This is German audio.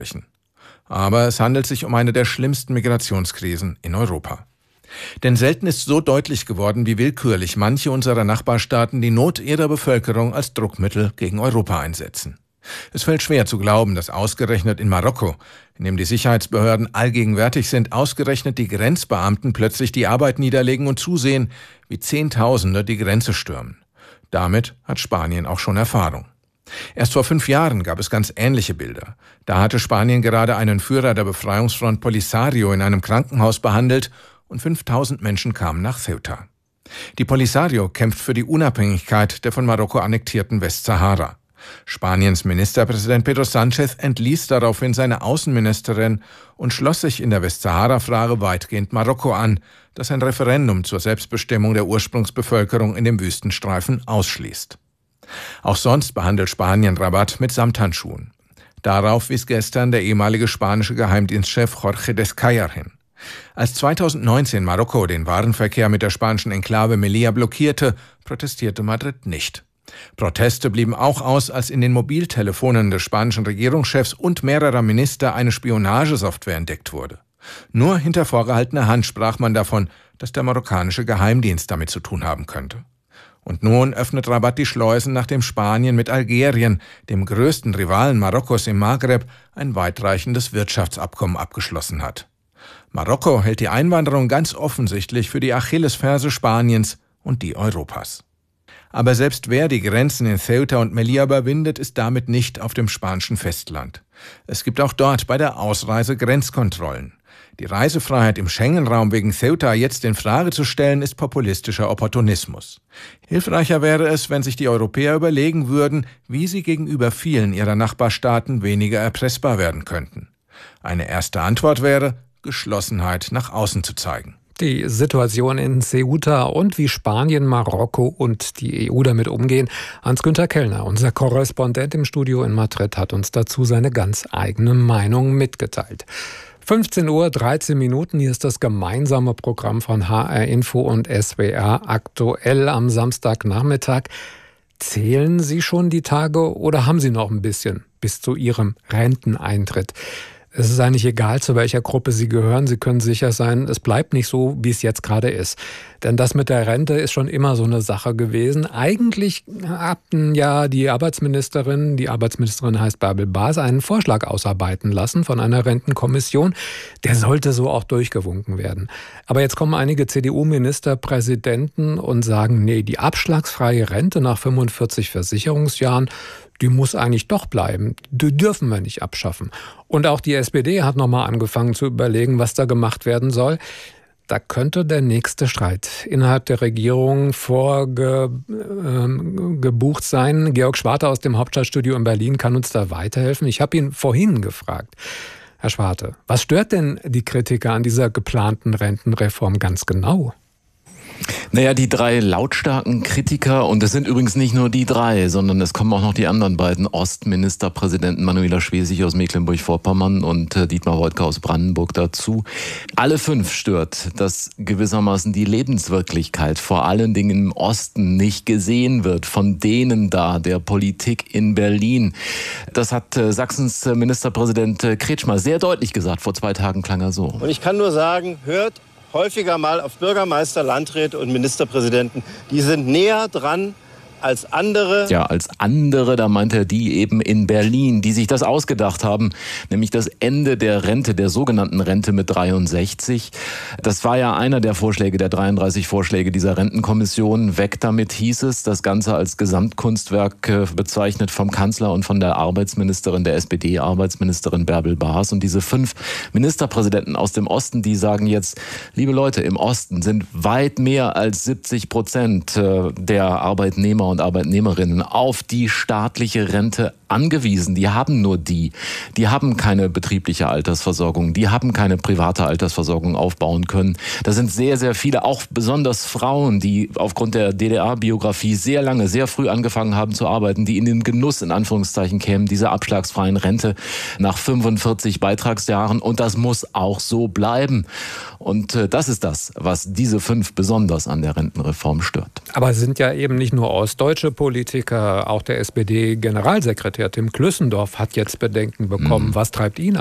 Aber es handelt sich um eine der schlimmsten Migrationskrisen in Europa. Denn selten ist so deutlich geworden, wie willkürlich manche unserer Nachbarstaaten die Not ihrer Bevölkerung als Druckmittel gegen Europa einsetzen. Es fällt schwer zu glauben, dass ausgerechnet in Marokko, in dem die Sicherheitsbehörden allgegenwärtig sind, ausgerechnet die Grenzbeamten plötzlich die Arbeit niederlegen und zusehen, wie Zehntausende die Grenze stürmen. Damit hat Spanien auch schon Erfahrung. Erst vor 5 Jahren gab es ganz ähnliche Bilder. Da hatte Spanien gerade einen Führer der Befreiungsfront Polisario in einem Krankenhaus behandelt und 5000 Menschen kamen nach Ceuta. Die Polisario kämpft für die Unabhängigkeit der von Marokko annektierten Westsahara. Spaniens Ministerpräsident Pedro Sánchez entließ daraufhin seine Außenministerin und schloss sich in der Westsahara-Frage weitgehend Marokko an, das ein Referendum zur Selbstbestimmung der Ursprungsbevölkerung in dem Wüstenstreifen ausschließt. Auch sonst behandelt Spanien Rabat mit Samthandschuhen. Darauf wies gestern der ehemalige spanische Geheimdienstchef Jorge Descayar hin. Als 2019 Marokko den Warenverkehr mit der spanischen Enklave Melilla blockierte, protestierte Madrid nicht. Proteste blieben auch aus, als in den Mobiltelefonen des spanischen Regierungschefs und mehrerer Minister eine Spionagesoftware entdeckt wurde. Nur hinter vorgehaltener Hand sprach man davon, dass der marokkanische Geheimdienst damit zu tun haben könnte. Und nun öffnet Rabat die Schleusen, nachdem Spanien mit Algerien, dem größten Rivalen Marokkos im Maghreb, ein weitreichendes Wirtschaftsabkommen abgeschlossen hat. Marokko hält die Einwanderung ganz offensichtlich für die Achillesferse Spaniens und die Europas. Aber selbst wer die Grenzen in Ceuta und Melilla überwindet, ist damit nicht auf dem spanischen Festland. Es gibt auch dort bei der Ausreise Grenzkontrollen. Die Reisefreiheit im Schengen-Raum wegen Ceuta jetzt in Frage zu stellen, ist populistischer Opportunismus. Hilfreicher wäre es, wenn sich die Europäer überlegen würden, wie sie gegenüber vielen ihrer Nachbarstaaten weniger erpressbar werden könnten. Eine erste Antwort wäre, Geschlossenheit nach außen zu zeigen. Die Situation in Ceuta und wie Spanien, Marokko und die EU damit umgehen. Hans-Günther Kellner, unser Korrespondent im Studio in Madrid, hat uns dazu seine ganz eigene Meinung mitgeteilt. 15:13 Uhr, hier ist das gemeinsame Programm von HR Info und SWR aktuell am Samstagnachmittag. Zählen Sie schon die Tage oder haben Sie noch ein bisschen bis zu Ihrem Renteneintritt? Es ist eigentlich egal, zu welcher Gruppe Sie gehören. Sie können sicher sein, es bleibt nicht so, wie es jetzt gerade ist. Denn das mit der Rente ist schon immer so eine Sache gewesen. Eigentlich hatten ja die Arbeitsministerin heißt Bärbel Baas, einen Vorschlag ausarbeiten lassen von einer Rentenkommission. Der sollte so auch durchgewunken werden. Aber jetzt kommen einige CDU-Ministerpräsidenten und sagen, nee, die abschlagsfreie Rente nach 45 Versicherungsjahren, die muss eigentlich doch bleiben. Die dürfen wir nicht abschaffen. Und auch die SPD hat nochmal angefangen zu überlegen, was da gemacht werden soll. Da könnte der nächste Streit innerhalb der Regierung vorgebucht sein. Georg Schwarte aus dem Hauptstadtstudio in Berlin kann uns da weiterhelfen. Ich habe ihn vorhin gefragt. Herr Schwarte, was stört denn die Kritiker an dieser geplanten Rentenreform ganz genau? Naja, die 3 lautstarken Kritiker, und es sind übrigens nicht nur die 3, sondern es kommen auch noch die anderen beiden Ostministerpräsidenten, Manuela Schwesig aus Mecklenburg-Vorpommern und Dietmar Woidke aus Brandenburg dazu. Alle 5 stört, dass gewissermaßen die Lebenswirklichkeit vor allen Dingen im Osten nicht gesehen wird von denen da, der Politik in Berlin. Das hat Sachsens Ministerpräsident Kretschmer sehr deutlich gesagt. Vor 2 Tagen klang er so. Und ich kann nur sagen, hört häufiger mal auf Bürgermeister, Landräte und Ministerpräsidenten. Die sind näher dran als andere. Ja, als andere, da meint er die eben in Berlin, die sich das ausgedacht haben, nämlich das Ende der Rente, der sogenannten Rente mit 63. Das war ja einer der Vorschläge, der 33 Vorschläge dieser Rentenkommission. Weg damit hieß es, das Ganze als Gesamtkunstwerk bezeichnet vom Kanzler und von der Arbeitsministerin, der SPD-Arbeitsministerin Bärbel Baas. Und diese 5 Ministerpräsidenten aus dem Osten, die sagen jetzt, liebe Leute, im Osten sind weit mehr als 70% der Arbeitnehmer und Arbeitnehmerinnen auf die staatliche Rente angewiesen. Die haben nur die. Die haben keine betriebliche Altersversorgung. Die haben keine private Altersversorgung aufbauen können. Da sind sehr, sehr viele, auch besonders Frauen, die aufgrund der DDR-Biografie sehr lange, sehr früh angefangen haben zu arbeiten, die in den Genuss, in Anführungszeichen, kämen, dieser abschlagsfreien Rente nach 45 Beitragsjahren. Und das muss auch so bleiben. Und das ist das, was diese 5 besonders an der Rentenreform stört. Aber es sind ja eben nicht nur ostdeutsche Politiker, auch der SPD-Generalsekretär Tim Klüssendorf hat jetzt Bedenken bekommen. Was treibt ihn